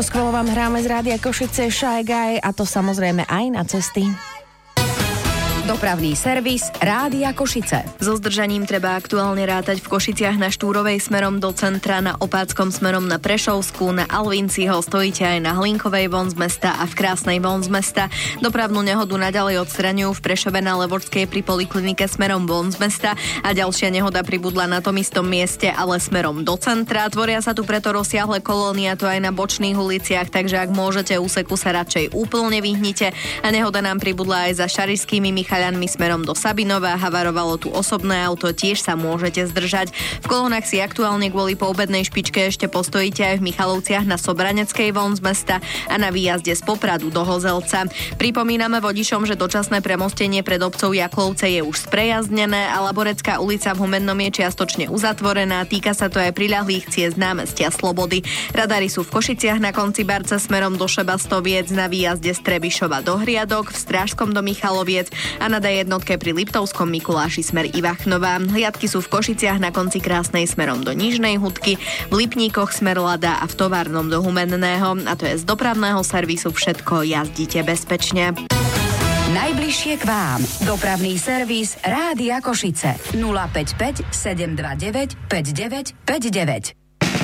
Skvelo vám hráme z Rádia Košice Shy Guy a to samozrejme aj na cesty. Dopravný servis Rádia Košice. So zdržaním treba aktuálne rátať v Košiciach na Štúrovej smerom do centra, na Opáckom smerom na Prešovskú, na Alvinciho stojíte aj na Hlinkovej von z mesta a v Krásnej von z mesta. Dopravnú nehodu naďalej odstraňujú v Prešove na Levočskej pri poliklinike smerom von z mesta a ďalšia nehoda pribudla na tom istom mieste, ale smerom do centra. Tvoria sa tu preto rozsiahle kolóny a to aj na bočných uliciach, takže ak môžete, úseku sa radšej úplne vyhnite. A nehoda nám pribudla aj za Šarišskými Michaľanmi smerom do Sabinova. Havarovalo tu osobné auto, tiež sa môžete zdržať. V kolónach si aktuálne kvôli poobednej špičke ešte postojíte aj v Michalovciach na Sobraneckej von z mesta a na výjazde z Popradu do Hozelca. Pripomíname vodičom, že dočasné premostenie pred obcov Jaklovce je už sprejazdnené a Laborecká ulica v Humennom je čiastočne uzatvorená. Týka sa to aj priľahlých ciest námestia Slobody. Radary sú v Košiciach na konci Barce smerom do Šebastoviec, na výjazde z Trebišova do Hriadok, v Strážskom do Michaloviec a na D1 pri Liptovskom Mikuláši smer Ivachnová. Hliadky sú v Košiciach na konci Krásnej smerom do Nižnej Hudky, v Lipníkoch smer Lada a v Továrnom do Humenného. A to je z dopravného servisu všetko. Jazdite bezpečne. Najbližšie k vám. Dopravný servis Rádia Košice. 055 729 5959.